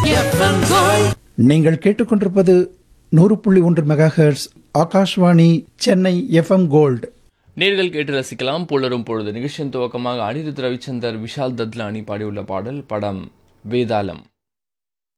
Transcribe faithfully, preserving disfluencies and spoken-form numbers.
FM gold. நீங்கள் கேட்டுக்கொண்டிருப்பது நூறு புள்ளி ஒன்று mega hertz Akashvani Chennai FM gold. நேர்கள் கேட்டு ரசிக்கலாம். புலரும் பொழுது நிகழ்ச்சியின் துவக்கமாக அனிருத் ரவிச்சந்தர், விஷால் தத்லானி பாடியுள்ள பாடல். படம் வேதாளம்.